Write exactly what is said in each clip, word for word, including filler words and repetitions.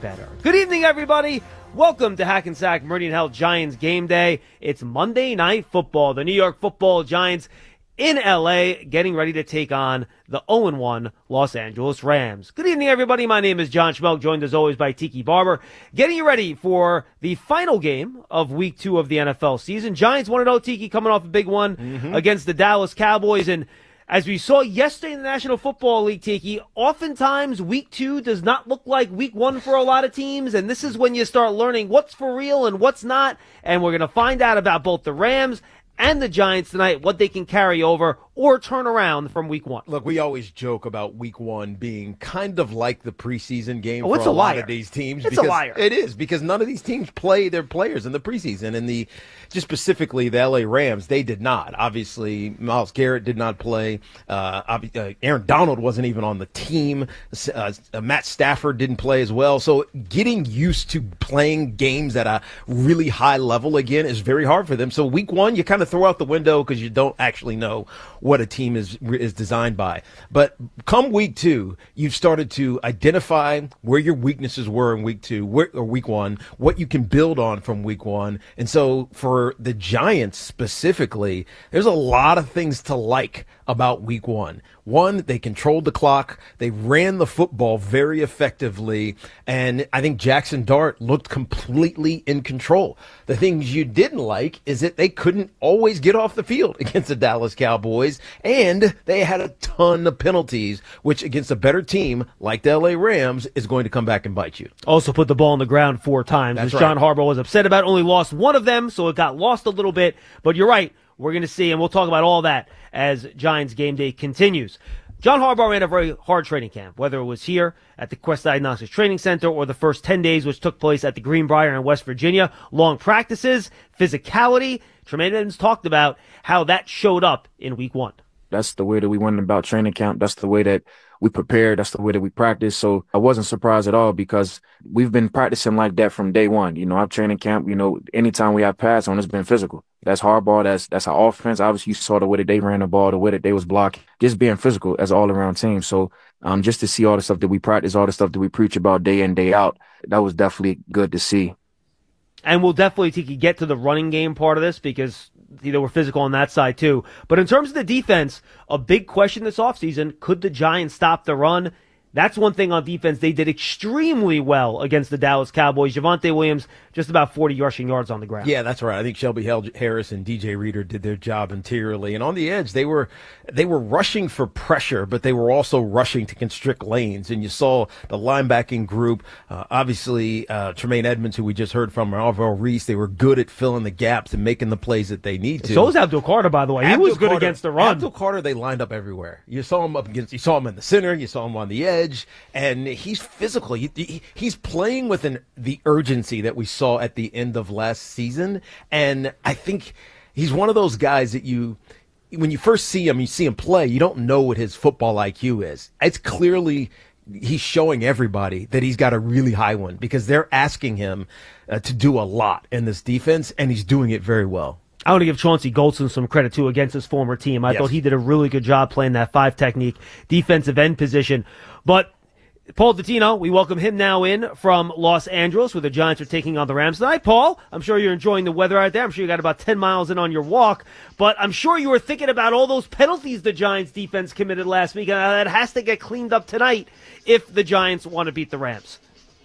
better. Good evening, everybody. Welcome to Hackensack Meridian Health Giants Game Day. It's Monday Night Football. The New York Football Giants in L A getting ready to take on the oh and one Los Angeles Rams. Good evening, everybody. My name is John Schmelk, joined as always by Tiki Barber. Getting you ready for the final game of week two of the N F L season. Giants one and oh, Tiki, coming off a big one mm-hmm. against the Dallas Cowboys. And as we saw yesterday in the National Football League, Tiki, oftentimes week two does not look like week one for a lot of teams, and this is when you start learning what's for real and what's not, and we're going to find out about both the Rams and the Giants tonight, what they can carry over or turn around from week one. Look, we always joke about week one being kind of like the preseason game oh, for a, a lot of these teams. It's because a liar. It is, because none of these teams play their players in the preseason. And the just specifically the L A Rams, they did not. Obviously, Myles Garrett did not play. Uh, uh, Aaron Donald wasn't even on the team. Uh, uh, Matt Stafford didn't play as well. So getting used to playing games at a really high level again is very hard for them. So week one, you kind of throw out the window because you don't actually know what a team is is designed by. But come week two, you've started to identify where your weaknesses were in week two where, or week one, what you can build on from week one. And so for the Giants specifically, there's a lot of things to like about week one. One, they controlled the clock. They ran the football very effectively. And I think Jackson Dart looked completely in control. The things you didn't like is that they couldn't always get off the field against the Dallas Cowboys. And they had a ton of penalties, which against a better team like the L A Rams is going to come back and bite you. Also put the ball on the ground four times, That's which John right. Harbaugh was upset about. Only lost one of them, so it got lost a little bit. But you're right. We're going to see, and we'll talk about all that as Giants Game Day continues. John Harbaugh ran a very hard training camp, whether it was here at the Quest Diagnostics Training Center or the first ten days, which took place at the Greenbrier in West Virginia. Long practices, physicality. Tremaine Edmonds talked about how that showed up in week one. That's the way that we went about training camp. That's the way that we prepared. That's the way that we practiced. So I wasn't surprised at all because we've been practicing like that from day one. You know, our training camp, you know, anytime we have pass on, it's been physical. That's hardball. That's that's our offense. Obviously, you saw the way that they ran the ball, the way that they was blocking, just being physical as an all-around team. So um, just to see all the stuff that we practice, all the stuff that we preach about day in, day out, that was definitely good to see. And we'll definitely Tiki, get to the running game part of this because you know, we're physical on that side too. But in terms of the defense, a big question this offseason, could the Giants stop the run? That's one thing on defense. They did extremely well against the Dallas Cowboys. Javonte Williams, just about forty rushing yards on the ground. Yeah, that's right. I think Shelby Harris and D J Reader did their job interiorly. And on the edge, they were they were rushing for pressure, but they were also rushing to constrict lanes. And you saw the linebacking group, uh, obviously uh, Tremaine Edmonds, who we just heard from, and Alvaro Reese, they were good at filling the gaps and making the plays that they need to. So was Abdul Carter, by the way. He Abdul was good Carter, against the run. Abdul Carter, they lined up everywhere. You saw him up against, you saw him in the center, you saw him on the edge. And he's physical. He, he, he's playing with an, the urgency that we saw at the end of last season. And I think he's one of those guys that you, when you first see him, you see him play, you don't know what his football I Q is. It's clearly he's showing everybody that he's got a really high one because they're asking him uh, to do a lot in this defense, and he's doing it very well. I want to give Chauncey Goldson some credit, too, against his former team. I yes. thought he did a really good job playing that five technique defensive end position. But Paul Dottino, we welcome him now in from Los Angeles, where the Giants are taking on the Rams tonight. Paul, I'm sure you're enjoying the weather out there. I'm sure you got about ten miles in on your walk. But I'm sure you were thinking about all those penalties the Giants defense committed last week. And that has to get cleaned up tonight if the Giants want to beat the Rams.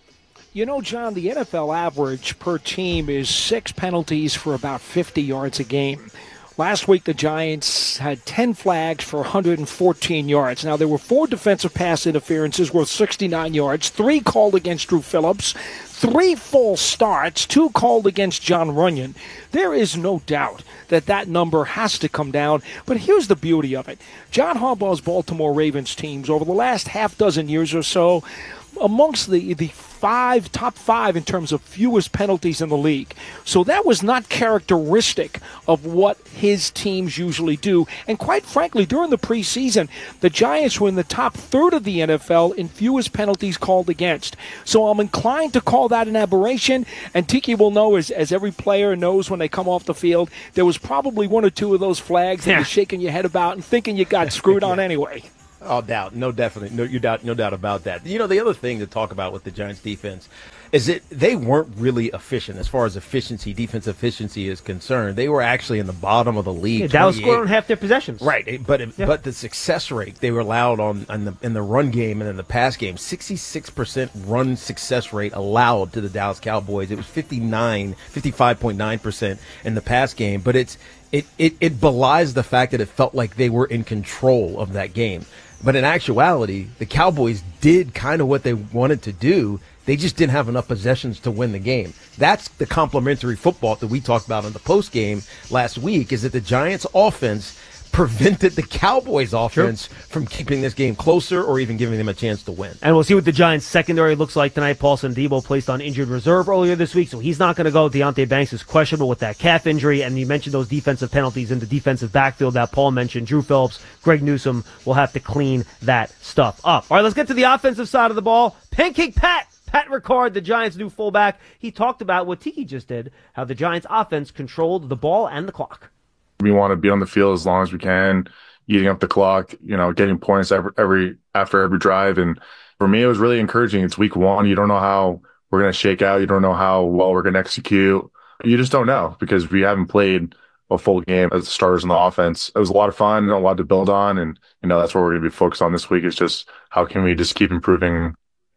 You know, John, the N F L average per team is six penalties for about fifty yards a game. Last week, the Giants had ten flags for one hundred fourteen yards. Now, there were four defensive pass interferences worth sixty-nine yards, three called against Drew Phillips, three false starts, two called against John Runyon. There is no doubt that that number has to come down. But here's the beauty of it. John Harbaugh's Baltimore Ravens teams over the last half dozen years or so, amongst the, the five, top five in terms of fewest penalties in the league. So that was not characteristic of what his teams usually do. And quite frankly, during the preseason, the Giants were in the top third of the N F L in fewest penalties called against. So I'm inclined to call that an aberration. And Tiki will know, as, as every player knows when they come off the field, there was probably one or two of those flags that yeah. you're shaking your head about and thinking you got screwed on anyway. Oh, doubt. No, definitely. No, you doubt, no doubt about that. You know, the other thing to talk about with the Giants defense is that they weren't really efficient as far as efficiency, defense efficiency is concerned. They were actually in the bottom of the league. Yeah, Dallas scored on half their possessions. Right, but it, yeah. but the success rate they were allowed on, on the, in the run game and in the pass game, sixty-six percent run success rate allowed to the Dallas Cowboys. It was fifty-nine, fifty-five point nine percent in the pass game, but it's it, it, it belies the fact that it felt like they were in control of that game. But in actuality, the Cowboys did kind of what they wanted to do. They just didn't have enough possessions to win the game. That's the complementary football that we talked about in the post game last week, is that the Giants offense prevented the Cowboys offense sure. from keeping this game closer or even giving them a chance to win. And we'll see what the Giants secondary looks like tonight. Paulson Debo placed on injured reserve earlier this week, so he's not going to go. Deonte Banks is questionable with that calf injury, and you mentioned those defensive penalties in the defensive backfield that Paul mentioned. Drew Phillips, Greg Newsome will have to clean that stuff up. All right, let's get to the offensive side of the ball. Pancake Pat! Pat Ricard, the Giants' new fullback, he talked about what Tiki just did, how the Giants' offense controlled the ball and the clock. We want to be on the field as long as we can, eating up the clock, you know, getting points every, every after every drive. And for me, it was really encouraging. It's week one. You don't know how we're going to shake out. You don't know how well we're going to execute. You just don't know because we haven't played a full game as starters in the offense. It was a lot of fun, a lot to build on. And, you know, that's what we're going to be focused on this week is just how can we just keep improving.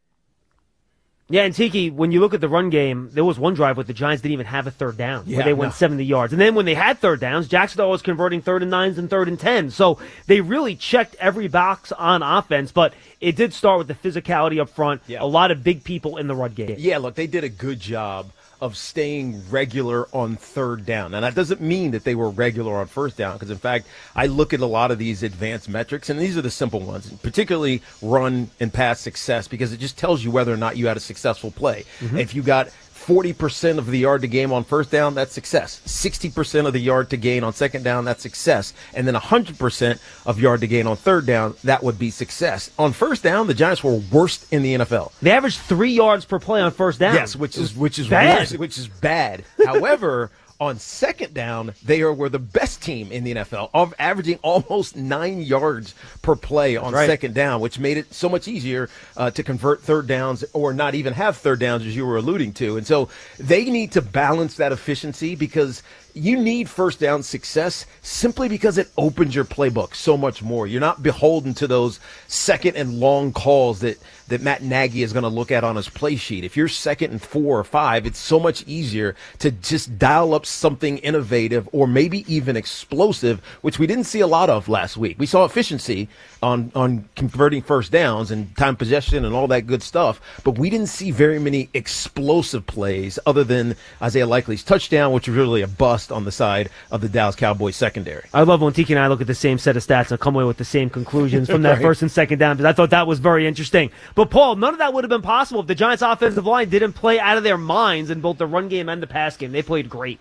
Yeah, and Tiki, when you look at the run game, there was one drive where the Giants didn't even have a third down, yeah, where they went no. seventy yards. And then when they had third downs, Jacksonville was converting third and nines and third and tens. So they really checked every box on offense, but it did start with the physicality up front, yeah. a lot of big people in the run game. Yeah, look, they did a good job of staying regular on third down. And that doesn't mean that they were regular on first down, because, in fact, I look at a lot of these advanced metrics, and these are the simple ones, particularly run and pass success, because it just tells you whether or not you had a successful play. Mm-hmm. If you got forty percent of the yard to gain on first down, that's success. sixty percent of the yard to gain on second down, that's success. And then one hundred percent of yard to gain on third down, that would be success. On first down, the Giants were worst in the N F L. They averaged three yards per play on first down. Yes, which is which is bad. Worse, which is bad. However, on second down, they are were the best team in the N F L, of averaging almost nine yards per play on right. second down, which made it so much easier uh, to convert third downs or not even have third downs, as you were alluding to. And so they need to balance that efficiency, because you need first down success simply because it opens your playbook so much more. You're not beholden to those second and long calls that, that Matt Nagy is going to look at on his play sheet. If you're second and four or five, it's so much easier to just dial up something innovative or maybe even explosive, which we didn't see a lot of last week. We saw efficiency on, on converting first downs and time possession and all that good stuff, but we didn't see very many explosive plays other than Isaiah Likely's touchdown, which was really a bust on the side of the Dallas Cowboys secondary. I love when Tiki and I look at the same set of stats and come away with the same conclusions from that right. first and second down, because I thought that was very interesting. But, Paul, none of that would have been possible if the Giants' offensive line didn't play out of their minds in both the run game and the pass game. They played great.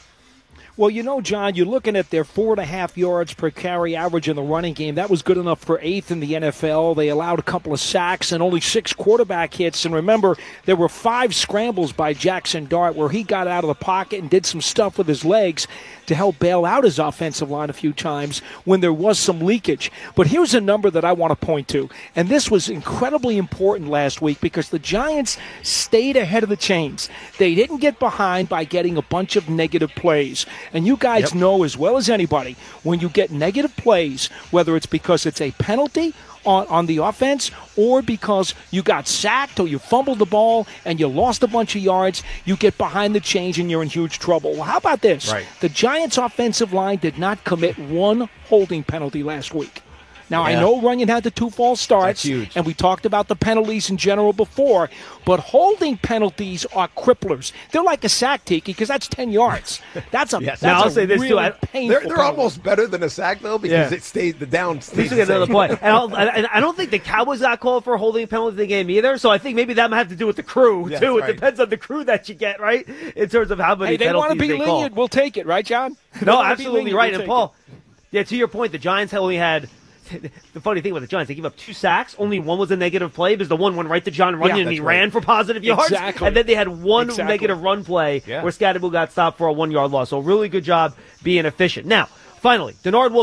Well, you know, John, you're looking at their four and a half yards per carry average in the running game. That was good enough for eighth in the N F L. They allowed a couple of sacks and only six quarterback hits. And remember, there were five scrambles by Jackson Dart where he got out of the pocket and did some stuff with his legs to help bail out his offensive line a few times when there was some leakage. But here's a number that I want to point to. And this was incredibly important last week because the Giants stayed ahead of the chains. They didn't get behind by getting a bunch of negative plays. And you guys yep. know as well as anybody, when you get negative plays, whether it's because it's a penalty on, on the offense or because you got sacked or you fumbled the ball and you lost a bunch of yards, you get behind the chains and you're in huge trouble. Well, how about this? Right. The Giants' offensive line did not commit one holding penalty last week. Now, yeah. I know Runyon had the two false starts, and we talked about the penalties in general before, but holding penalties are cripplers. They're like a sack, Tiki, because that's ten yards. That's a, yes. that's now, I'll a say this really too. I, painful They're, they're penalty. almost better than a sack, though, because yeah. it stays, the down stays the another point. And, I'll, and I don't think the Cowboys got called for a holding penalty in the game either, so I think maybe that might have to do with the crew, yes, too. right. It depends on the crew that you get, right, in terms of how many hey, they penalties want to be they lenient. call. We'll take it, right, John? No, absolutely right. We'll And, Paul, it. yeah, to your point, the Giants only had – the funny thing about the Giants, they gave up two sacks. Only one was a negative play because the one went right to John Runyon yeah, and he right. ran for positive yards. Exactly. And then they had one exactly. negative run play yeah. where Scatterbull got stopped for a one-yard loss. So really good job being efficient. Now, finally, Denard Wilson.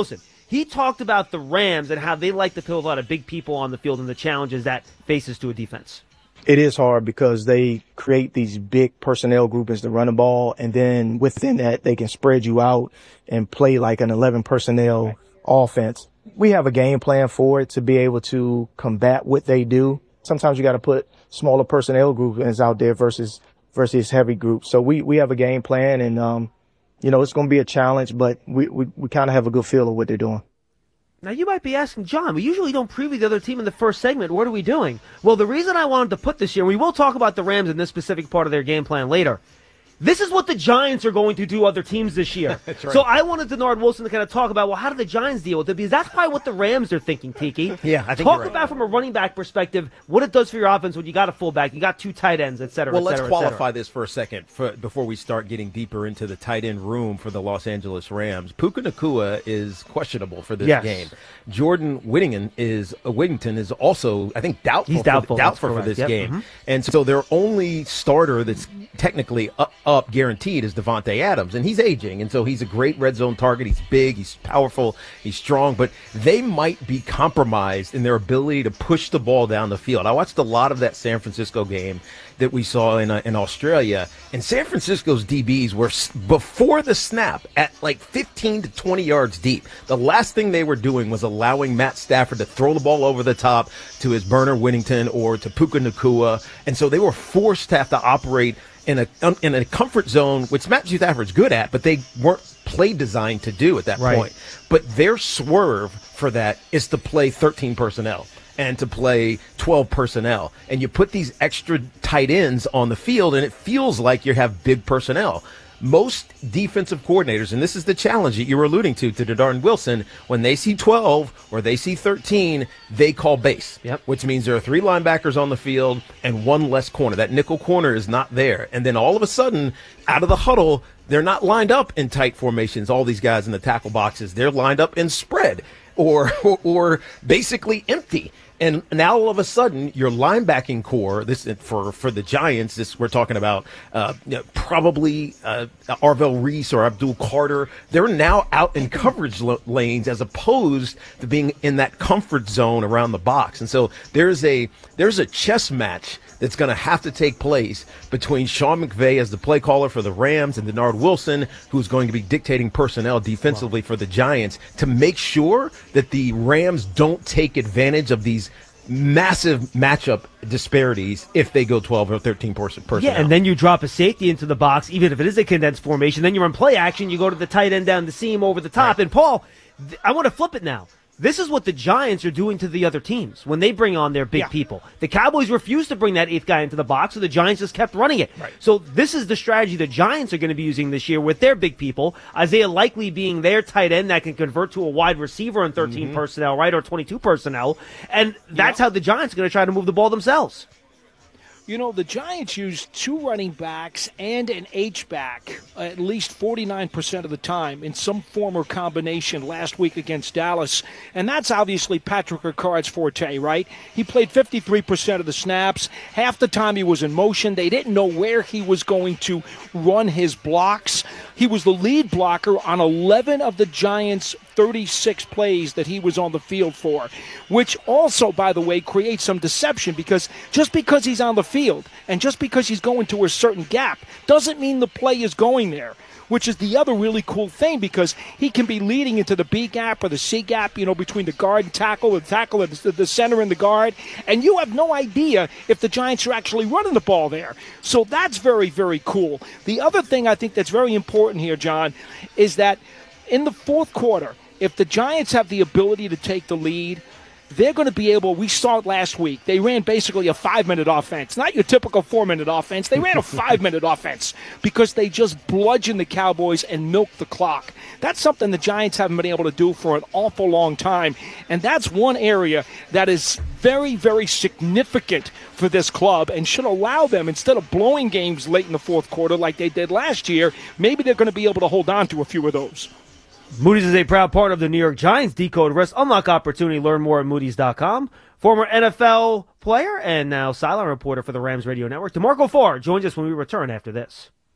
He talked about the Rams and how they like to put a lot of big people on the field and the challenges that faces to a defense. It is hard because they create these big personnel groupings to run the ball, and then within that, they can spread you out and play like an eleven personnel offense. We have a game plan for it to be able to combat what they do. Sometimes you got to put smaller personnel groupings out there versus versus heavy groups. So we, we have a game plan, and um, you know, it's going to be a challenge, but we we, we kind of have a good feel of what they're doing. Now, you might be asking, John, we usually don't preview the other team in the first segment. What are we doing? Well, the reason I wanted to put this here, and we will talk about the Rams in this specific part of their game plan later, this is what the Giants are going to do other teams this year. That's right. So I wanted Denard Wilson to kind of talk about, well, how do the Giants deal with it? Because that's probably what the Rams are thinking, Tiki. Yeah, I think Talk you're right. about from a running back perspective, what it does for your offense when you got a fullback, you got two tight ends, et cetera, Well, et let's cetera, qualify et cetera. this for a second for, before we start getting deeper into the tight end room for the Los Angeles Rams. Puka Nacua is questionable for this Yes. game. Jordan Whittington is uh, Whittington is also, I think, doubtful. He's doubtful, for, doubtful that's for this correct. Yep. game. Mm-hmm. And so their only starter that's technically up, up guaranteed is Devontae Adams, and he's aging, and so he's a great red zone target. He's big, he's powerful, he's strong, but they might be compromised in their ability to push the ball down the field. I watched a lot of that San Francisco game that we saw in uh, in Australia, and San Francisco's D Bs were s- before the snap at like fifteen to twenty yards deep. The last thing they were doing was allowing Matt Stafford to throw the ball over the top to his burner Whittington or to Puka Nacua, and so they were forced to have to operate in a in a comfort zone, which Matt Stafford's good at, but they weren't play designed to do at that Right. point. But their swerve for that is to play thirteen personnel and to play twelve personnel. And you put these extra tight ends on the field, and it feels like you have big personnel. Most defensive coordinators, and this is the challenge that you were alluding to, to Denard Wilson, when they see twelve or they see thirteen, they call base, Yep. which means there are three linebackers on the field and one less corner. That nickel corner is not there. And then all of a sudden, out of the huddle, they're not lined up in tight formations, all these guys in the tackle boxes. They're lined up in spread or or, or basically empty. And now all of a sudden, your linebacking core, this for for the Giants, this we're talking about uh, you know, probably uh, Arvell Reese or Abdul Carter. They're now out in coverage lo- lanes as opposed to being in that comfort zone around the box. And so there's a there's a chess match that's going to have to take place between Sean McVay as the play caller for the Rams and Denard Wilson, who's going to be dictating personnel defensively for the Giants, to make sure that the Rams don't take advantage of these massive matchup disparities if they go twelve or thirteen person personnel. Yeah, and then you drop a safety into the box, even if it is a condensed formation. Then you run play action. You go to the tight end down the seam over the top. Right. And, Paul, th- I want to flip it now. This is what the Giants are doing to the other teams when they bring on their big Yeah. people. The Cowboys refused to bring that eighth guy into the box, so the Giants just kept running it. Right. So this is the strategy the Giants are going to be using this year with their big people. Isaiah Likely being their tight end that can convert to a wide receiver in thirteen Mm-hmm. personnel, right, or twenty-two personnel. And that's how the Giants are going to try to move the ball themselves. You know, the Giants used two running backs and an H-back at least forty-nine percent of the time in some form or combination last week against Dallas. And that's obviously Patrick Ricard's forte, right? He played fifty-three percent of the snaps. Half the time he was in motion. They didn't know where he was going to run his blocks. He was the lead blocker on eleven of the Giants' thirty-six plays that he was on the field for, which also, by the way, creates some deception because just because he's on the field and just because he's going to a certain gap doesn't mean the play is going there, which is the other really cool thing because he can be leading into the B gap or the C gap, you know, between the guard and tackle, the tackle and the center and the guard, and you have no idea if the Giants are actually running the ball there. So that's very, very cool. The other thing I think that's very important here, John, is that in the fourth quarter, if the Giants have the ability to take the lead, they're going to be able, we saw it last week, they ran basically a five-minute offense. Not your typical four-minute offense. They ran a five-minute offense because they just bludgeoned the Cowboys and milked the clock. That's something the Giants haven't been able to do for an awful long time. And that's one area that is very, very significant for this club and should allow them, instead of blowing games late in the fourth quarter like they did last year, maybe they're going to be able to hold on to a few of those. Moody's is a proud part of the New York Giants. Decode risk, unlock opportunity. Learn more at Moody's dot com. Former N F L player and now sideline reporter for the Rams Radio Network, DeMarco Farr joins us when we return after this.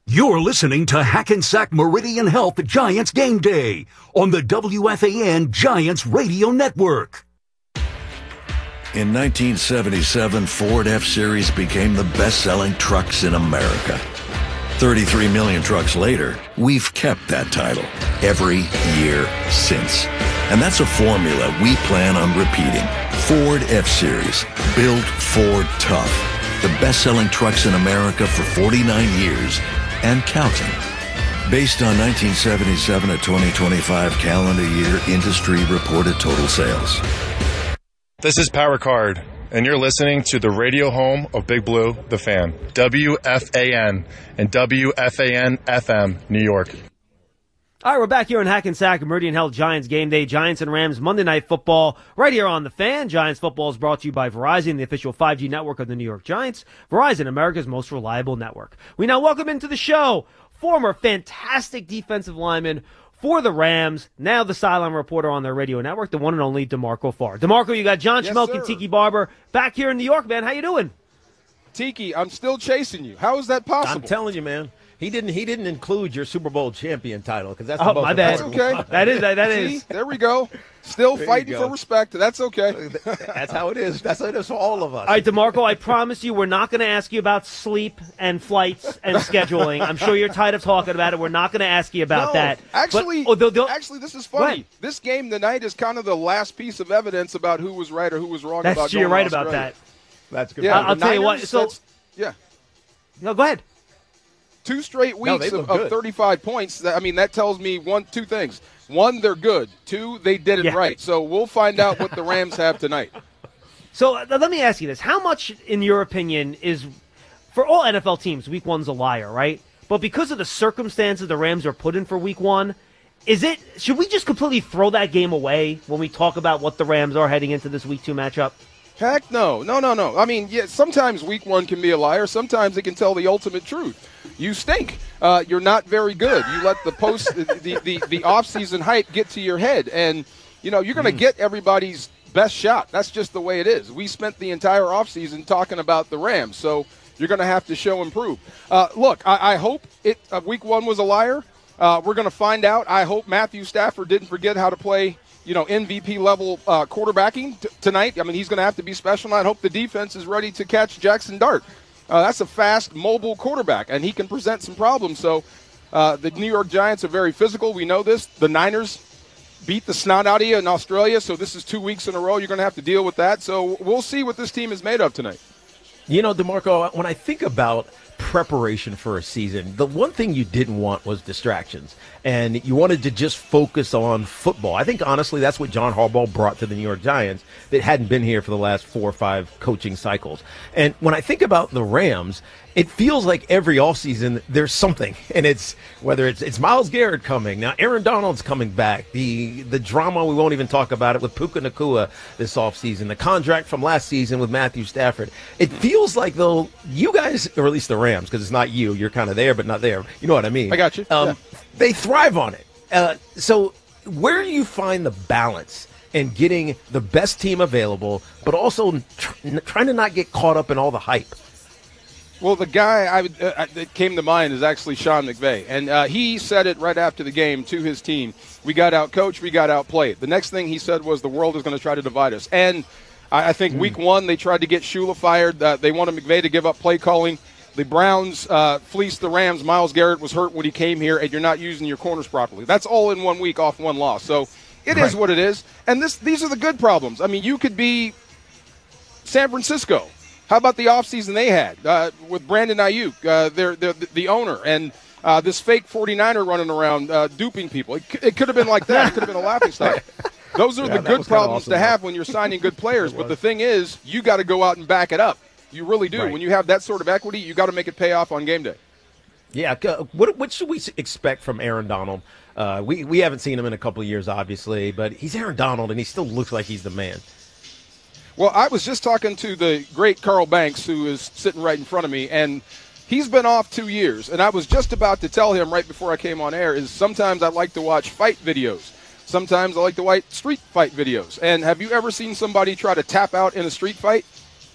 You're listening to Hackensack Meridian Health Giants Game Day on the W F A N Giants Radio Network. In nineteen seventy-seven, Ford F-Series became the best-selling trucks in America. thirty-three million trucks later, we've kept that title every year since. And that's a formula we plan on repeating. Ford F-Series, built Ford tough. The best-selling trucks in America for forty-nine years and counting. Based on nineteen seventy-seven to twenty twenty-five calendar year industry reported total sales. This is Power Card, and you're listening to the radio home of Big Blue, the Fan, W F A N and W F A N F M, New York. All right, we're back here on Hackensack Meridian Health Giants Game Day. Giants and Rams Monday Night Football right here on the Fan. Giants football is brought to you by Verizon, the official five G network of the New York Giants. Verizon, America's most reliable network. We now welcome into the show former fantastic defensive lineman for the Rams, now the sideline reporter on their radio network, the one and only DeMarco Farr. DeMarco, you got John Yes, Schmelk sir. and Tiki Barber back here in New York, man. How you doing? Tiki, I'm still chasing you. How is that possible? I'm telling you, man. He didn't. He didn't include your Super Bowl champion title because that's the Oh, most my bad. important Okay. one. That is that, that See, is. there we go. Still There you fighting go. for respect. That's okay. That's how it is. That's how it is for all of us. All right, DeMarco, I promise you we're not going to ask you about sleep and flights and scheduling. I'm sure you're tired of talking about it. We're not going to ask you about No, that. Actually, But- oh, they'll- they'll- actually, this is Go ahead. funny. This game tonight is kind of the last piece of evidence about who was right or who was wrong That's about true. You're going right to about Australia. that. That's good. Yeah, I'll the tell you what, Niners, so- that's- yeah. No, go ahead. Two straight No, weeks they of, look of good. thirty-five points. That- I mean, that tells me one, two things. One, they're good. Two, they did it Yeah. right. So we'll find out what the Rams have tonight. So uh, let me ask you this. How much, in your opinion, is, for all N F L teams, week one's a liar, right? But because of the circumstances the Rams are put in for week one, is it, should we just completely throw that game away when we talk about what the Rams are heading into this week two matchup? Heck no. No, no, no. I mean, yeah, sometimes week one can be a liar. Sometimes it can tell the ultimate truth. You stink. Uh, you're not very good. You let the post, the, the, the, the off-season hype get to your head. And, you know, you're going to get everybody's best shot. That's just the way it is. We spent the entire offseason talking about the Rams, so you're going to have to show and prove. Uh, look, I, I hope it uh, week one was a liar. Uh, we're going to find out. I hope Matthew Stafford didn't forget how to play, you know, M V P level uh, quarterbacking t- tonight. I mean, he's going to have to be special. And I hope the defense is ready to catch Jackson Dart. Uh, that's a fast, mobile quarterback, and he can present some problems. So uh, the New York Giants are very physical. We know this. The Niners beat the snot out of you in Australia, so this is two weeks in a row. You're going to have to deal with that. So we'll see what this team is made of tonight. You know, DeMarco, when I think about preparation for a season, the one thing you didn't want was distractions. And you wanted to just focus on football. I think, honestly, that's what John Harbaugh brought to the New York Giants that hadn't been here for the last four or five coaching cycles. And when I think about the Rams, it feels like every offseason there's something. And it's whether it's it's Myles Garrett coming. Now, Aaron Donald's coming back. The the drama, we won't even talk about it, with Puka Nacua this offseason. The contract from last season with Matthew Stafford. It feels like, though, you guys, or at least the Rams, because it's not you. You're kind of there, but not there. You know what I mean? I got you. Um, Yeah. They thrive on it. Uh, so where do you find the balance in getting the best team available, but also tr- trying to not get caught up in all the hype? Well, the guy I would, uh, that came to mind is actually Sean McVay, and uh, he said it right after the game to his team. We got out coached, we got outplayed. The next thing he said was the world is going to try to divide us. And I, I think mm. week one they tried to get Shula fired. Uh, they wanted McVay to give up play calling. The Browns uh, fleeced the Rams. Myles Garrett was hurt when he came here, and you're not using your corners properly. That's all in one week off one loss. So it right. is what it is. And this these are the good problems. I mean, you could be San Francisco. How about the offseason they had uh, with Brandon Ayuk, uh, they're, they're the owner, and uh, this fake forty-niner running around uh, duping people? It, it could have been like that. It could have been a laughingstock. Those are yeah, the good problems awesome, to though. have when you're signing good players. But the thing is, you got to go out and back it up. You really do. Right. When you have that sort of equity, you got to make it pay off on game day. Yeah. What what should we expect from Aaron Donald? Uh, we we haven't seen him in a couple of years, obviously, but he's Aaron Donald, and he still looks like he's the man. Well, I was just talking to the great Carl Banks, who is sitting right in front of me, and he's been off two years. And I was just about to tell him right before I came on air is sometimes I like to watch fight videos. Sometimes I like to watch street fight videos. And have you ever seen somebody try to tap out in a street fight?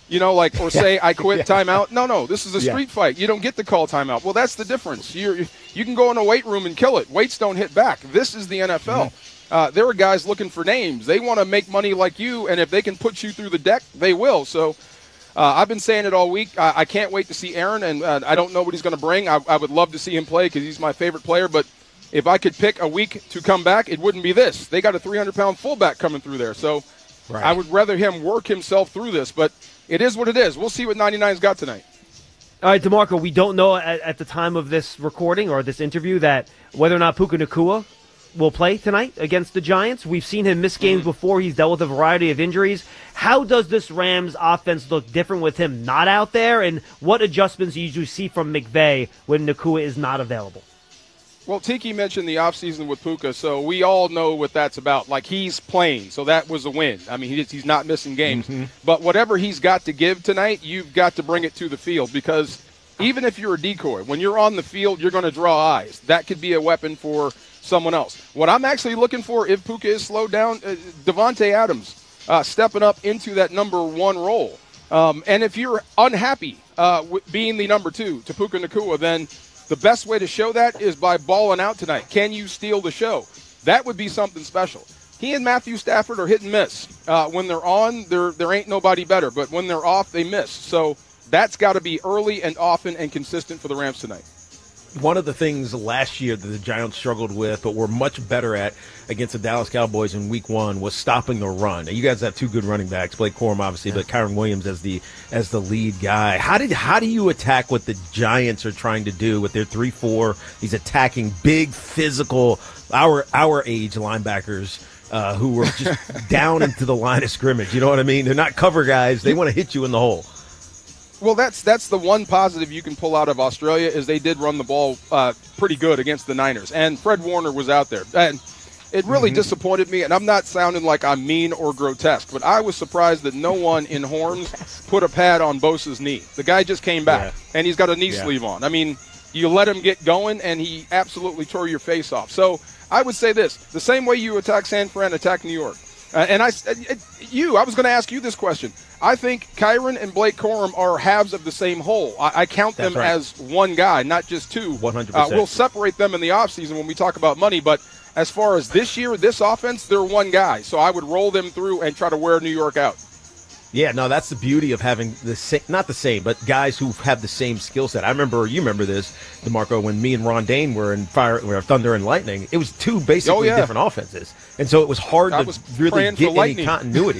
You know, like, or say, I quit, yeah. timeout. No, no, this is a street yeah. fight. You don't get to call timeout. Well, that's the difference. You you can go in a weight room and kill it. Weights don't hit back. This is the N F L. Mm-hmm. Uh, there are guys looking for names. They want to make money like you, and if they can put you through the deck, they will. So uh, I've been saying it all week. I, I can't wait to see Aaron, and uh, I don't know what he's going to bring. I, I would love to see him play because he's my favorite player, but if I could pick a week to come back, it wouldn't be this. They got a three hundred pound fullback coming through there. So right. I would rather him work himself through this, but it is what it is. We'll see what ninety-nine's got tonight. All right, DeMarco, we don't know at, at the time of this recording or this interview that whether or not Puka Nacua will play tonight against the Giants. We've seen him miss games mm-hmm. before. He's dealt with a variety of injuries. How does this Rams offense look different with him not out there, and what adjustments do you usually see from McVay when Nacua is not available? Well, Tiki mentioned the offseason with Puka, so we all know what that's about. Like, he's playing, so that was a win. I mean, he's not missing games. Mm-hmm. But whatever he's got to give tonight, you've got to bring it to the field because even if you're a decoy, when you're on the field, you're going to draw eyes. That could be a weapon for someone else. What I'm actually looking for, if Puka is slowed down, uh, Devontae Adams uh, stepping up into that number one role. Um, and if you're unhappy uh, with being the number two to Puka Nacua, then the best way to show that is by balling out tonight. Can you steal the show? That would be something special. He and Matthew Stafford are hit and miss. Uh, when they're on, there there ain't nobody better. But when they're off, they miss. So that's got to be early and often and consistent for the Rams tonight. One of the things last year that the Giants struggled with, but were much better at against the Dallas Cowboys in week one, was stopping the run. Now, you guys have two good running backs, Blake Corum, obviously, yeah. but Kyren Williams as the as the lead guy. How did how do you attack what the Giants are trying to do with their three four? He's attacking big, physical, our our age linebackers uh, who were just down into the line of scrimmage. You know what I mean? They're not cover guys. They want to hit you in the hole. Well, that's that's the one positive you can pull out of Australia is they did run the ball uh, pretty good against the Niners, and Fred Warner was out there. And it really mm-hmm. disappointed me, and I'm not sounding like I'm mean or grotesque, but I was surprised that no one in Horns put a pad on Bosa's knee. The guy just came back, yeah. and he's got a knee yeah. sleeve on. I mean, you let him get going, and he absolutely tore your face off. So I would say this, the same way you attack San Fran, attack New York. Uh, and I, uh, you, I was going to ask you this question. I think Kyren and Blake Corum are halves of the same whole. I, I count them right. as one guy, not just two. one hundred percent. Uh, we'll separate them in the offseason when we talk about money, but as far as this year, this offense, they're one guy. So I would roll them through and try to wear New York out. Yeah, no, that's the beauty of having the same, not the same, but guys who have the same skill set. I remember, you remember this, DeMarco, when me and Ron Dane were in Fire, we were Thunder and Lightning. It was two basically oh, yeah. different offenses, and so it was hard I to was really get any continuity.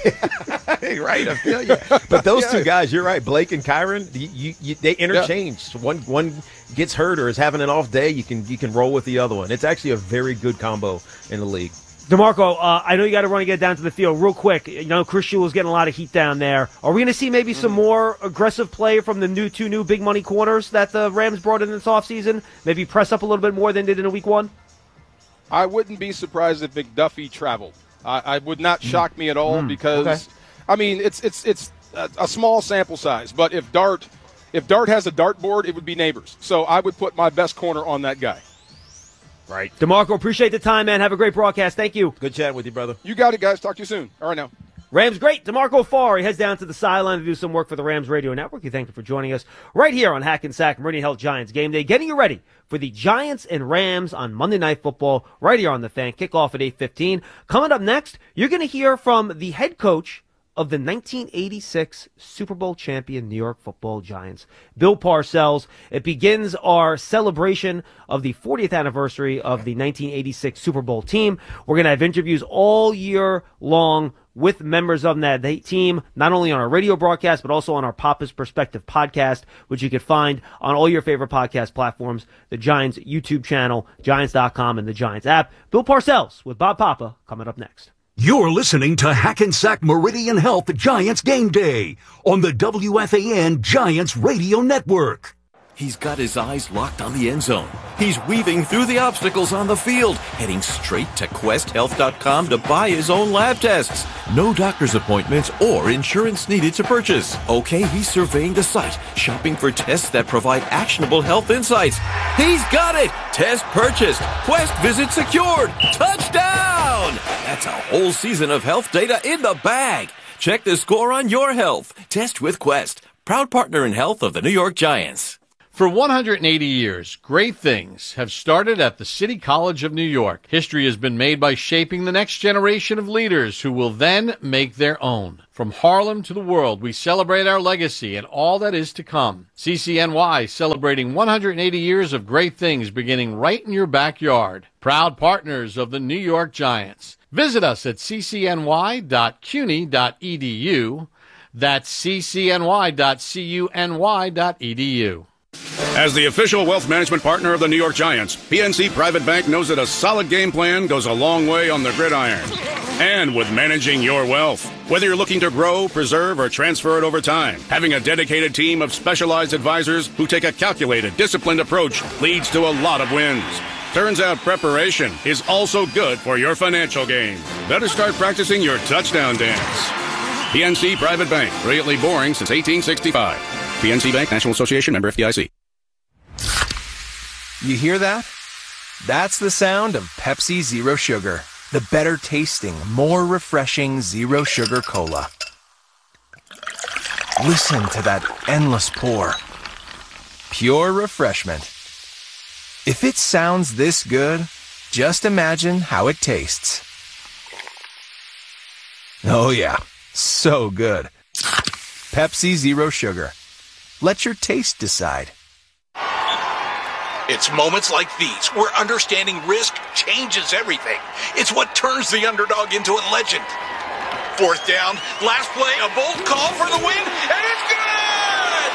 Right, I feel you. But those yeah. two guys, you're right, Blake and Kyren, you, you, you, they interchange. Yeah. One one gets hurt or is having an off day, you can you can roll with the other one. It's actually a very good combo in the league. DeMarco, uh, I know you got to run and get down to the field real quick. You know, Chris Shula's getting a lot of heat down there. Are we going to see maybe mm-hmm. some more aggressive play from the new two new big money corners that the Rams brought in this offseason? Maybe press up a little bit more than they did in week one? I wouldn't be surprised if McDuffie traveled. I, I would not shock me at all mm. because, okay. I mean, it's it's it's a, a small sample size. But if Dart if Dart has a dartboard, it would be Neighbors. So I would put my best corner on that guy. Right. DeMarco, appreciate the time, man. Have a great broadcast. Thank you. Good chatting with you, brother. You got it, guys. Talk to you soon. All right, now. Rams great. DeMarco Farr, he heads down to the sideline to do some work for the Rams Radio Network. We thank you for joining us right here on Hackensack Meridian Health Giants Game Day, getting you ready for the Giants and Rams on Monday Night Football right here on The Fan. Kickoff at eight fifteen. Coming up next, you're going to hear from the head coach of the nineteen eighty-six Super Bowl champion New York Football Giants, Bill Parcells. It begins our celebration of the fortieth anniversary of the nineteen eighty-six Super Bowl team. We're going to have interviews all year long with members of that team, not only on our radio broadcast, but also on our Papa's Perspective podcast, which you can find on all your favorite podcast platforms, the Giants YouTube channel, Giants dot com, and the Giants app. Bill Parcells with Bob Papa coming up next. You're listening to Hackensack Meridian Health Giants Game Day on the W F A N Giants Radio Network. He's got his eyes locked on the end zone. He's weaving through the obstacles on the field, heading straight to quest health dot com to buy his own lab tests. No doctor's appointments or insurance needed to purchase. Okay, he's surveying the site, shopping for tests that provide actionable health insights. He's got it! Test purchased. Quest visit secured. Touchdown! That's a whole season of health data in the bag. Check the score on your health. Test with Quest, proud partner in health of the New York Giants. For one hundred eighty years, great things have started at the City College of New York. History has been made by shaping the next generation of leaders who will then make their own. From Harlem to the world, we celebrate our legacy and all that is to come. C C N Y celebrating one hundred eighty years of great things beginning right in your backyard. Proud partners of the New York Giants. Visit us at c c n y dot cuny dot e d u. That's c c n y dot cuny dot e d u. As the official wealth management partner of the New York Giants, P N C Private Bank knows that a solid game plan goes a long way on the gridiron. And with managing your wealth, whether you're looking to grow, preserve, or transfer it over time, having a dedicated team of specialized advisors who take a calculated, disciplined approach leads to a lot of wins. Turns out preparation is also good for your financial game. Better start practicing your touchdown dance. P N C Private Bank, brilliantly boring since eighteen sixty-five. P N C Bank, National Association, member F D I C. You hear that? That's the sound of Pepsi Zero Sugar, the better tasting, more refreshing Zero Sugar Cola. Listen to that endless pour. Pure refreshment. If it sounds this good, just imagine how it tastes. Oh yeah, so good. Pepsi Zero Sugar. Let your taste decide. It's moments like these where understanding risk changes everything. It's what turns the underdog into a legend. Fourth down, last play, a bold call for the win, and it's good!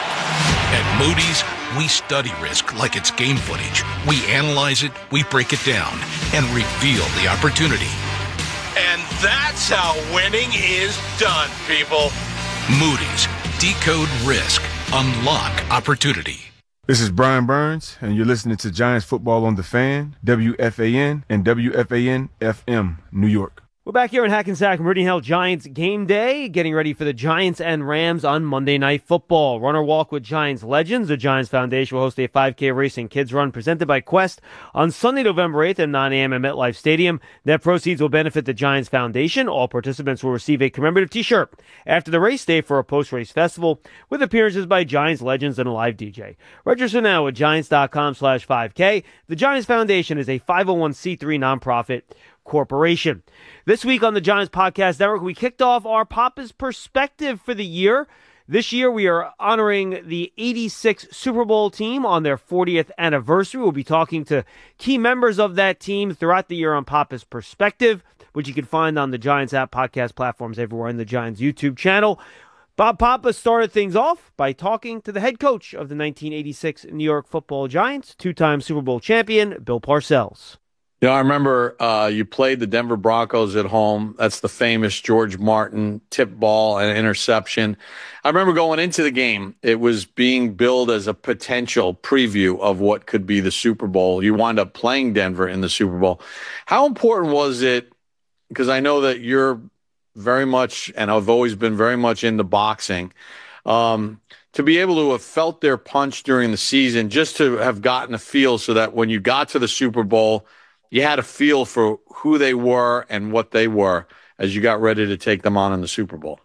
At Moody's, we study risk like it's game footage. We analyze it, we break it down, and reveal the opportunity. And that's how winning is done, people. Moody's, decode risk, unlock opportunity. This is Brian Burns, and you're listening to Giants Football on the Fan, W F A N and W F A N F M, New York. We're back here in Hackensack Meridian Hill Giants game day, getting ready for the Giants and Rams on Monday Night Football. Runner Walk with Giants Legends. The Giants Foundation will host a five K racing kids run presented by Quest on Sunday, November eighth at nine a.m. at MetLife Stadium. Net proceeds will benefit the Giants Foundation. All participants will receive a commemorative t-shirt after the race day for a post-race festival with appearances by Giants Legends and a live D J. Register now at giants.com slash 5K. The Giants Foundation is a five oh one c three nonprofit corporation. This week on the Giants Podcast Network, we kicked off our Papa's Perspective for the year. This year, we are honoring the eighty-six Super Bowl team on their fortieth anniversary. We'll be talking to key members of that team throughout the year on Papa's Perspective, which you can find on the Giants app, podcast platforms everywhere, and the Giants YouTube channel. Bob Papa started things off by talking to the head coach of the nineteen eighty-six New York Football Giants, two-time Super Bowl champion, Bill Parcells. You know, I remember uh, you played the Denver Broncos at home. That's the famous George Martin tip ball and interception. I remember going into the game. It was being billed as a potential preview of what could be the Super Bowl. You wind up playing Denver in the Super Bowl. How important was it? Because I know that you're very much, and I've always been very much into boxing, um, to be able to have felt their punch during the season, just to have gotten a feel so that when you got to the Super Bowl, you had a feel for who they were and what they were as you got ready to take them on in the Super Bowl.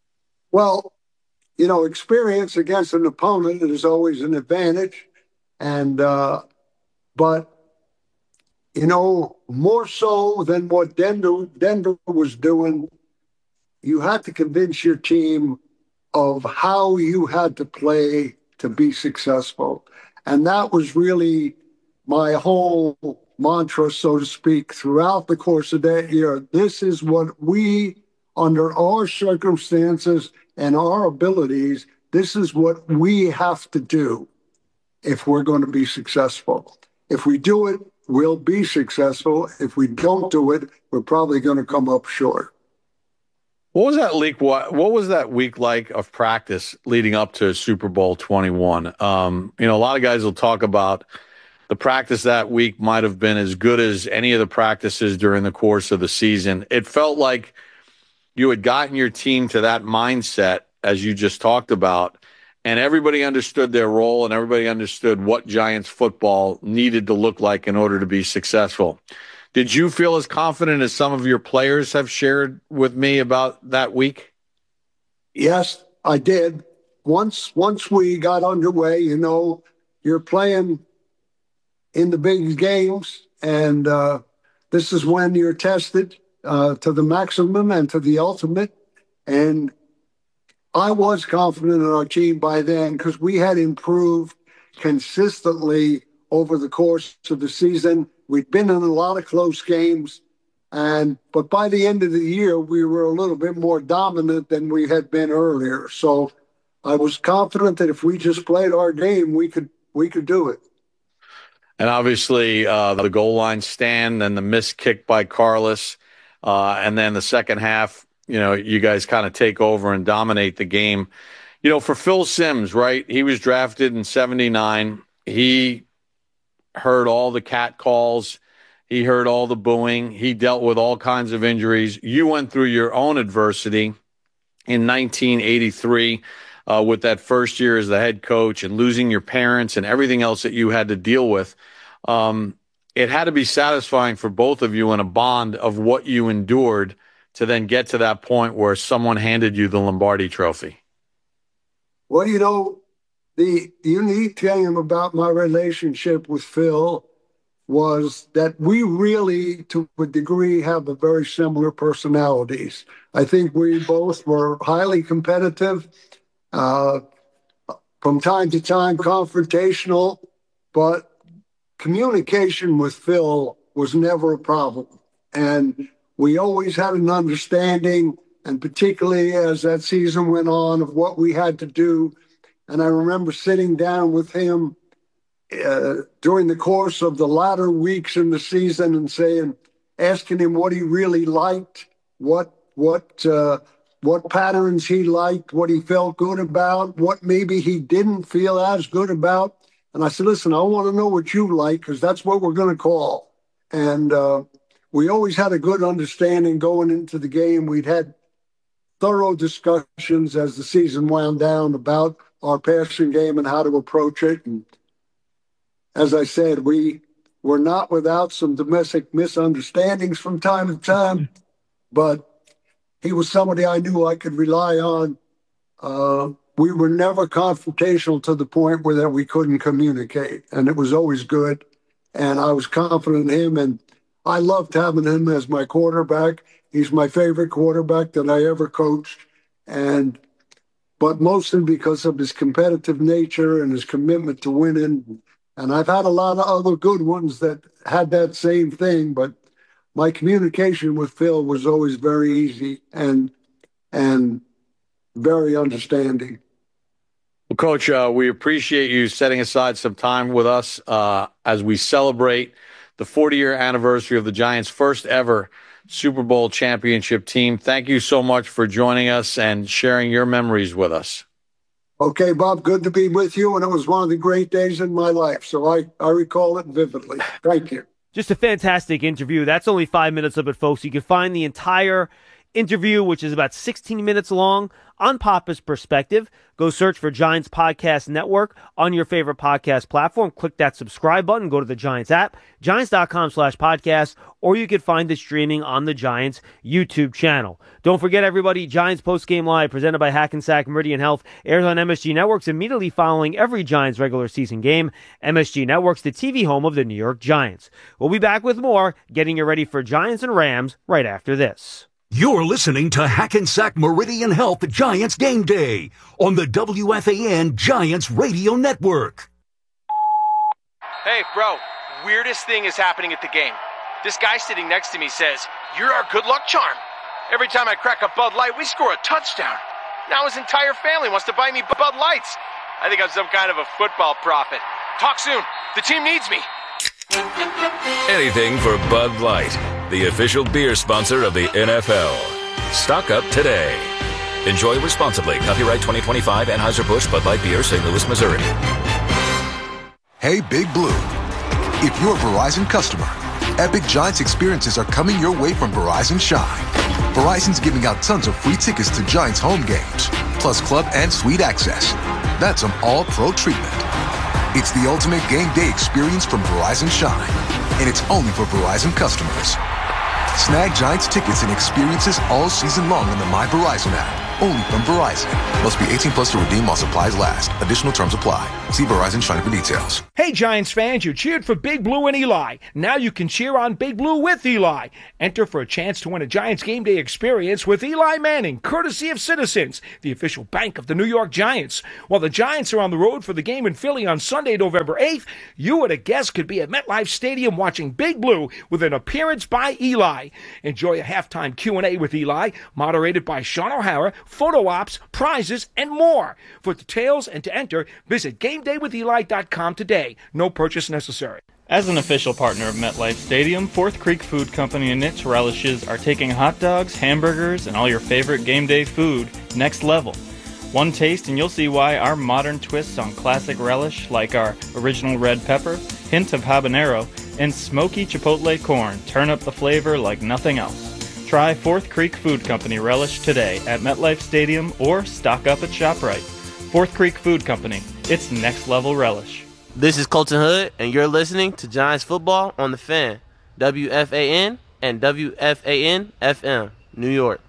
Well, you know, experience against an opponent is always an advantage. And, uh, but, you know, more so than what Denver, Denver was doing, you had to convince your team of how you had to play to be successful. And that was really my whole mantra, so to speak, throughout the course of that year. This is what we, under our circumstances and our abilities, this is what we have to do if we're going to be successful. If we do it, we'll be successful. If we don't do it, we're probably going to come up short. What was that leak? What, what was that week like of practice leading up to Super Bowl twenty-one? Um, you know, a lot of guys will talk about the practice that week might have been as good as any of the practices during the course of the season. It felt like you had gotten your team to that mindset, as you just talked about, and everybody understood their role and everybody understood what Giants football needed to look like in order to be successful. Did you feel as confident as some of your players have shared with me about that week? Yes, I did. Once once we got underway, you know, you're playing in the big games, and uh, this is when you're tested uh, to the maximum and to the ultimate. And I was confident in our team by then because we had improved consistently over the course of the season. We'd been in a lot of close games, and but by the end of the year, we were a little bit more dominant than we had been earlier. So I was confident that if we just played our game, we could we could do it. And obviously, uh, the goal line stand and the missed kick by Carlos, uh, and then the second half, you know, you guys kind of take over and dominate the game. You know, for Phil Simms, right? He was drafted in seventy-nine. He heard all the cat calls. He heard all the booing. He dealt with all kinds of injuries. You went through your own adversity in nineteen eighty-three. Uh, with that first year as the head coach and losing your parents and everything else that you had to deal with. Um, it had to be satisfying for both of you in a bond of what you endured to then get to that point where someone handed you the Lombardi trophy. Well, you know, the unique thing about my relationship with Phil was that we really, to a degree, have a very similar personalities. I think we both were highly competitive, Uh, from time to time confrontational, but communication with Phil was never a problem. And we always had an understanding, and particularly as that season went on, of what we had to do. And I remember sitting down with him uh, during the course of the latter weeks in the season and saying, asking him what he really liked, what, what, uh, what patterns he liked, what he felt good about, what maybe he didn't feel as good about. And I said, listen, I want to know what you like because that's what we're going to call. And uh, we always had a good understanding going into the game. We'd had thorough discussions as the season wound down about our passing game and how to approach it. And as I said, we were not without some domestic misunderstandings from time to time, but he was somebody I knew I could rely on. Uh, we were never confrontational to the point where that we couldn't communicate, and it was always good. And I was confident in him, and I loved having him as my quarterback. He's my favorite quarterback that I ever coached, and but mostly because of his competitive nature and his commitment to winning. And I've had a lot of other good ones that had that same thing, but my communication with Phil was always very easy and and very understanding. Well, Coach, uh, we appreciate you setting aside some time with us uh, as we celebrate the forty-year anniversary of the Giants' first ever Super Bowl championship team. Thank you so much for joining us and sharing your memories with us. Okay, Bob, good to be with you, and it was one of the great days in my life, so I, I recall it vividly. Thank you. Just a fantastic interview. That's only five minutes of it, folks. You can find the entire interview, which is about sixteen minutes long, on Papa's Perspective. Go search for Giants Podcast Network on your favorite podcast platform. Click that subscribe button. Go to the Giants app, giants.com slash podcast, or you can find it streaming on the Giants YouTube channel. Don't forget, everybody, Giants Postgame Live, presented by Hackensack Meridian Health, airs on M S G Networks immediately following every Giants regular season game. M S G Networks, the T V home of the New York Giants. We'll be back with more, getting you ready for Giants and Rams right after this. You're listening to Hackensack Meridian Health Giants Game Day on the W F A N Giants Radio Network. Hey, bro, weirdest thing is happening at the game. This guy sitting next to me says, "You're our good luck charm. Every time I crack a Bud Light, we score a touchdown. Now his entire family wants to buy me Bud Lights. I think I'm some kind of a football prophet. Talk soon. The team needs me." Anything for Bud Light, the official beer sponsor of the N F L. Stock up today. Enjoy responsibly. Copyright twenty twenty-five Anheuser-Busch Bud Light Beer, Saint Louis, Missouri. Hey, Big Blue. If you're a Verizon customer, epic Giants experiences are coming your way from Verizon Shine. Verizon's giving out tons of free tickets to Giants home games, plus club and suite access. That's some all-pro treatment. It's the ultimate game day experience from Verizon Shine, and it's only for Verizon customers. Snag Giants tickets and experiences all season long on the My Verizon app. Only from Verizon. Must be eighteen plus to redeem while supplies last. Additional terms apply. See Verizon China for details. Hey, Giants fans, you cheered for Big Blue and Eli. Now you can cheer on Big Blue with Eli. Enter for a chance to win a Giants game day experience with Eli Manning, courtesy of Citizens, the official bank of the New York Giants. While the Giants are on the road for the game in Philly on Sunday, November eighth, you and a guest could be at MetLife Stadium watching Big Blue with an appearance by Eli. Enjoy a halftime Q and A with Eli, moderated by Sean O'Hara, photo ops, prizes, and more. For details and to enter, visit game day with eli dot com today. No purchase necessary. As an official partner of MetLife Stadium, Fourth Creek Food Company and its relishes are taking hot dogs, hamburgers, and all your favorite game day food next level. One taste and you'll see why our modern twists on classic relish, like our original red pepper, hint of habanero, and smoky chipotle corn, turn up the flavor like nothing else. Try Fourth Creek Food Company relish today at MetLife Stadium or stock up at ShopRite. Fourth Creek Food Company, it's next level relish. This is Colton Hood, and you're listening to Giants Football on The Fan, W F A N and W F A N F M, New York.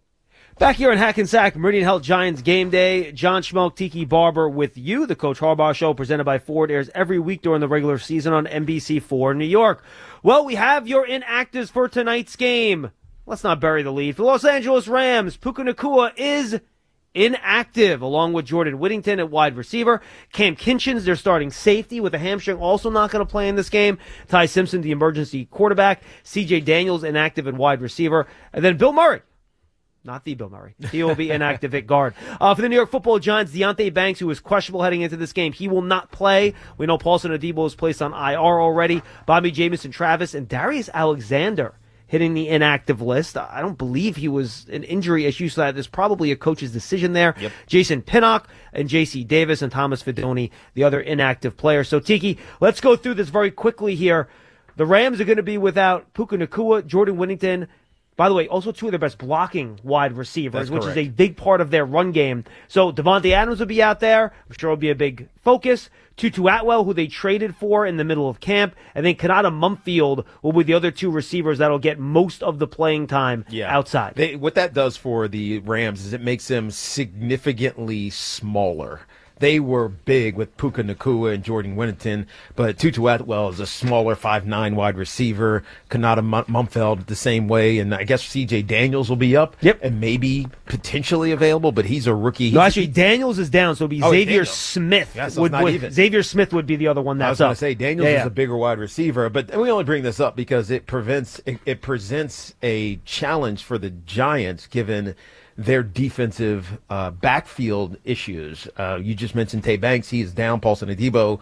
Back here on Hackensack Meridian Health Giants Game Day, John Schmelk, Tiki Barber with you. The Coach Harbaugh Show presented by Ford airs every week during the regular season on N B C four New York. Well, we have your inactives for tonight's game. Let's not bury the lead. For the Los Angeles Rams, Puka Nacua is inactive, along with Jordan Whittington at wide receiver. Cam Kinchins, their starting safety, with a hamstring, also not going to play in this game. Ty Simpson, the emergency quarterback. C J Daniels, inactive at wide receiver. And then Bill Murray. Not the Bill Murray. He will be inactive at guard. Uh, for the New York Football Giants, Deonte Banks, who is questionable heading into this game, he will not play. We know Paulson Adebo is placed on I R already. Bobby Jamison Travis and Darius Alexander hitting the inactive list. I don't believe he was an injury issue, so that is probably a coach's decision there. Yep. Jason Pinnock and J C Davis and Thomas Fidoni, the other inactive player. So, Tiki, let's go through this very quickly here. The Rams are going to be without Puka Nacua, Jordan Whittington. By the way, also two of their best blocking wide receivers, That's which correct. is a big part of their run game. So Devontae Adams will be out there. I'm sure it'll be a big focus. Tutu Atwell, who they traded for in the middle of camp. And then Kanata Mumfield will be the other two receivers that'll get most of the playing time Yeah. outside. They, what that does for the Rams is it makes them significantly smaller. They were big with Puka Nacua and Jordan Whittington, but Tutu Atwell is a smaller five nine wide receiver. Kanata Mumfeld the same way, and I guess C J Daniels will be up yep. and maybe potentially available, but he's a rookie. No, actually, Daniels is down, so it'll be Oh, Xavier Daniels. Smith. Yeah, so would, it's not would- even. Xavier Smith would be the other one that's I was going up. to say Daniels Yeah, is yeah. a bigger wide receiver, but we only bring this up because it prevents it, it presents a challenge for the Giants given their defensive uh, backfield issues. Uh, you just mentioned Tay Banks; he is down. Paulson Adebo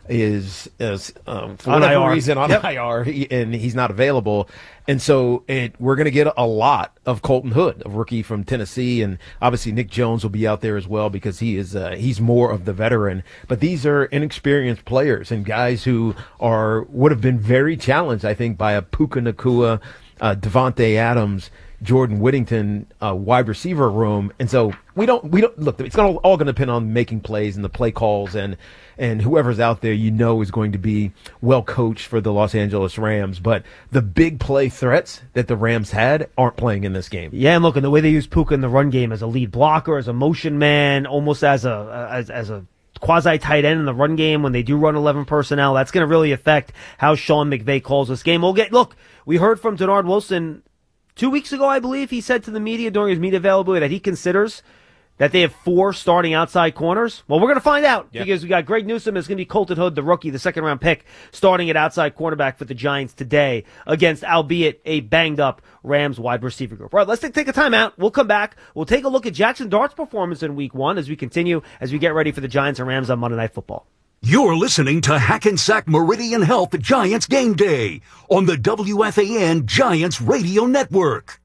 is, is um, for On whatever I R. reason on Yep. I R, he, and he's not available. And so it, we're going to get a lot of Colton Hood, a rookie from Tennessee, and obviously Nick Jones will be out there as well because he is uh, he's more of the veteran. But these are inexperienced players and guys who are would have been very challenged, I think, by a Puka Nacua, uh, Devontae Adams, Jordan Whittington uh, wide receiver room. And so we don't we don't look. It's gonna, all going to depend on making plays and the play calls and and whoever's out there, you know, is going to be well coached for the Los Angeles Rams. But the big play threats that the Rams had aren't playing in this game. Yeah, and look, and the way they use Puka in the run game as a lead blocker, as a motion man, almost as a as as a quasi tight end in the run game when they do run eleven personnel, that's going to really affect how Sean McVay calls this game. We'll get look. We heard from Denard Wilson two weeks ago, I believe. He said to the media during his media availability that he considers that they have four starting outside corners. Well, we're going to find out Yep. because we got Greg Newsome. It's going to be Colton Hood, the rookie, the second round pick, starting at outside cornerback for the Giants today against, albeit a banged up Rams wide receiver group. All right, let's take, take a timeout. We'll come back. We'll take a look at Jackson Dart's performance in week one as we continue, as we get ready for the Giants and Rams on Monday Night Football. You're listening to Hackensack Meridian Health Giants Game Day on the W F A N Giants Radio Network.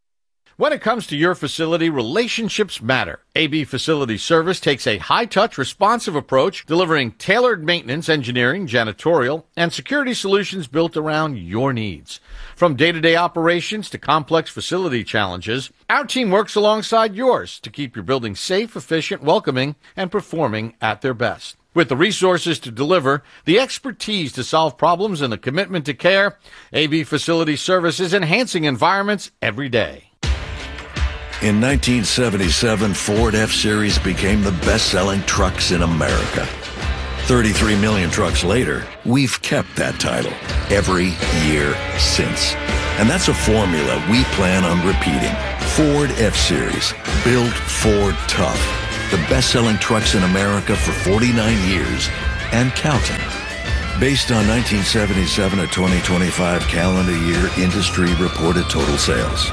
When it comes to your facility, relationships matter. A B Facility Service takes a high-touch, responsive approach, delivering tailored maintenance, engineering, janitorial, and security solutions built around your needs. From day-to-day operations to complex facility challenges, our team works alongside yours to keep your building safe, efficient, welcoming, and performing at their best. With the resources to deliver, the expertise to solve problems, and the commitment to care, A B Facility Service is enhancing environments every day. In nineteen seventy-seven, Ford F-Series became the best-selling trucks in America. thirty-three million trucks later, we've kept that title every year since. And that's a formula we plan on repeating. Ford F-Series, built Ford tough. The best-selling trucks in America for forty-nine years and counting. Based on nineteen seventy-seven to twenty twenty-five calendar year industry reported total sales.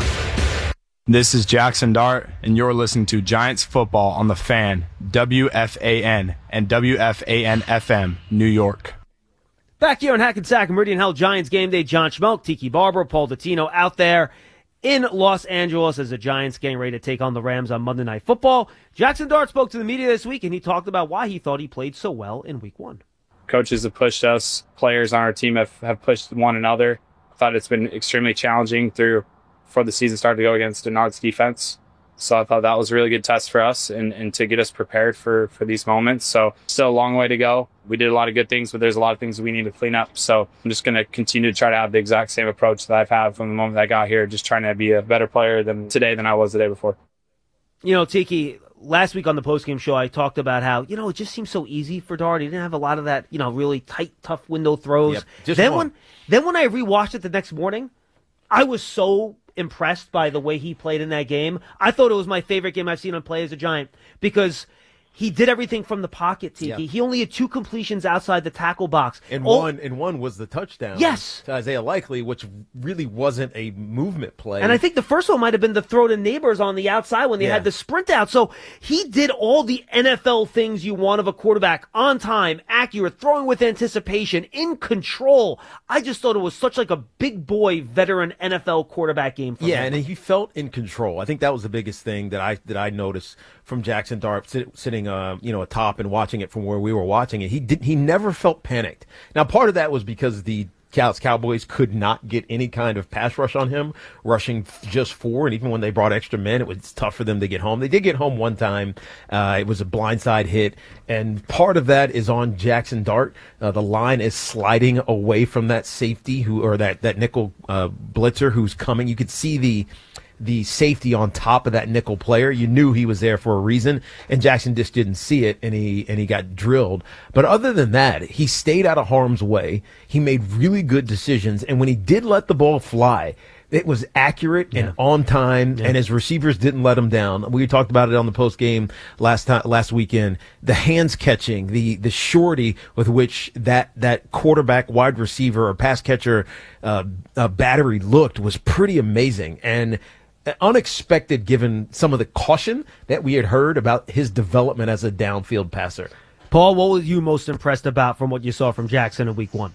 This is Jackson Dart, and you're listening to Giants Football on the Fan, W F A N and W F A N F M, New York. Back here on Hackensack Meridian Health Giants Game Day, John Schmelk, Tiki Barber, Paul Dottino out there in Los Angeles as the Giants getting ready to take on the Rams on Monday Night Football. Jackson Dart spoke to the media this week, and he talked about why he thought he played so well in Week One. Coaches have pushed us. Players on our team have, have pushed one another. I thought it's been extremely challenging through before the season started to go against Denard's defense. So I thought that was a really good test for us and, and to get us prepared for, for these moments. So still a long way to go. We did a lot of good things, but there's a lot of things we need to clean up. So I'm just going to continue to try to have the exact same approach that I've had from the moment I got here, just trying to be a better player than today than I was the day before. You know, Tiki, last week on the postgame show, I talked about how, you know, it just seems so easy for Dart. He didn't have a lot of that, you know, really tight, tough window throws. Yep, just then one. when then when I rewatched it the next morning, I was so impressed by the way he played in that game. I thought it was my favorite game I've seen him play as a Giant because he did everything from the pocket, Tiki. Yeah. He only had two completions outside the tackle box. And All- one and one was the touchdown. Yes. To Isaiah Likely, which really wasn't a movement play. And I think the first one might have been the throw to Neighbors on the outside when they Yeah. had the sprint out. So he did all the N F L things you want of a quarterback: on time, accurate, throwing with anticipation, in control. I just thought it was such like a big boy veteran N F L quarterback game for Yeah, him. and he felt in control. I think that was the biggest thing that I that I noticed from Jackson Dart sit, sitting, uh, you know, atop and watching it from where we were watching it. He did. He never felt panicked. Now, part of that was because the Dallas Cowboys could not get any kind of pass rush on him, rushing just four, and even when they brought extra men, it was tough for them to get home. They did get home one time. Uh, it was a blindside hit, and part of that is on Jackson Dart. Uh, the line is sliding away from that safety who, or that that nickel uh, blitzer who's coming. You could see the. the safety on top of that nickel player. You knew he was there for a reason, and Jackson just didn't see it, and he and he got drilled. But other than that, he stayed out of harm's way. He made really good decisions, and when he did let the ball fly, it was accurate and on time, and his receivers didn't let him down. We talked about it on the post game last time, last weekend. The hands catching, the the surety with which that that quarterback, wide receiver, or pass catcher uh, uh, battery looked was pretty amazing and unexpected, given some of the caution that we had heard about his development as a downfield passer. Paul, what were you most impressed about from what you saw from Jackson in Week One?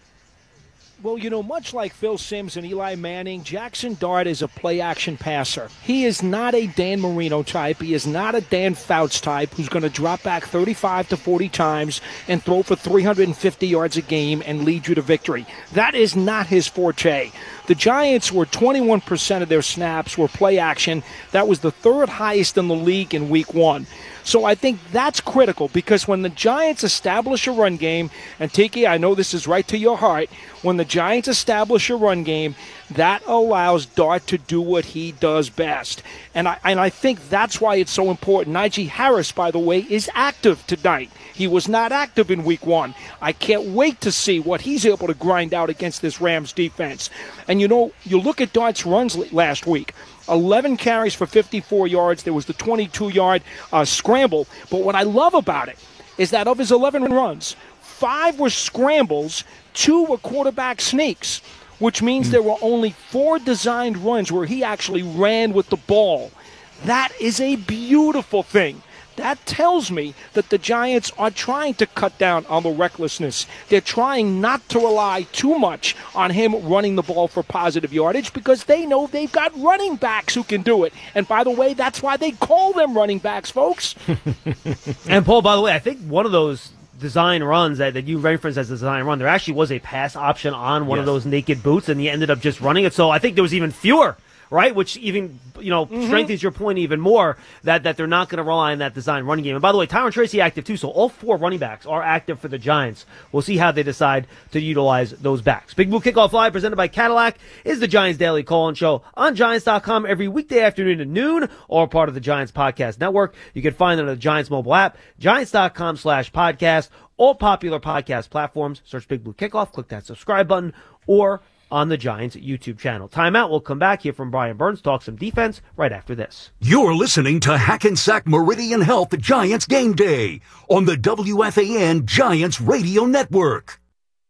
Well, you know, much like Phil Simms and Eli Manning, Jackson Dart is a play-action passer. He is not a Dan Marino type. He is not a Dan Fouts type who's going to drop back thirty-five to forty times and throw for three hundred fifty yards a game and lead you to victory. That is not his forte. The Giants were twenty-one percent of their snaps were play action. That was the third highest in the league in Week One. So I think that's critical because when the Giants establish a run game, and Tiki, I know this is right to your heart, when the Giants establish a run game, that allows Dart to do what he does best. And I, and I think that's why it's so important. Najee Harris, by the way, is active tonight. He was not active in Week One. I can't wait to see what he's able to grind out against this Rams defense. And, you know, you look at Dart's runs last week. eleven carries for fifty-four yards. There was the twenty-two-yard uh, scramble. But what I love about it is that of his eleven runs, five were scrambles, two were quarterback sneaks, which means mm. there were only four designed runs where he actually ran with the ball. That is a beautiful thing. That tells me that the Giants are trying to cut down on the recklessness. They're trying not to rely too much on him running the ball for positive yardage because they know they've got running backs who can do it. And by the way, that's why they call them running backs, folks. And Paul, by the way, I think one of those design runs that, that you referenced as a design run, there actually was a pass option on one Yes. of those naked boots, and he ended up just running it. So I think there was even fewer right? Which even, you know, mm-hmm. strengthens your point even more that, that they're not going to rely on that design running game. And by the way, Tyron Tracy active too, so all four running backs are active for the Giants. We'll see how they decide to utilize those backs. Big Blue Kickoff Live, presented by Cadillac, is the Giants Daily Call-In Show on Giants dot com every weekday afternoon at noon, or part of the Giants Podcast Network. You can find it on the Giants mobile app, Giants dot com slash podcast, all popular podcast platforms. Search Big Blue Kickoff, click that subscribe button, or on the Giants YouTube channel. Timeout. We'll come back here from Brian Burns, talk some defense right after this. You're listening to Hackensack Meridian Health Giants Game Day on the W F A N Giants Radio Network.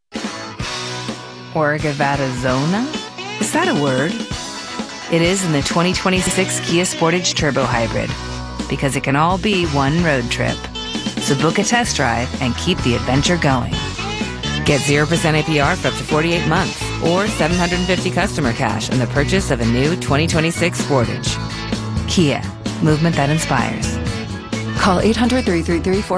Orgavattazona? Is that a word? It is in the twenty twenty-six Kia Sportage Turbo Hybrid, because it can all be one road trip. So book a test drive and keep the adventure going. Get zero percent A P R for up to forty-eight months or seven hundred fifty customer cash on the purchase of a new twenty twenty-six Sportage. Kia, movement that inspires. Call eight hundred, three three three, four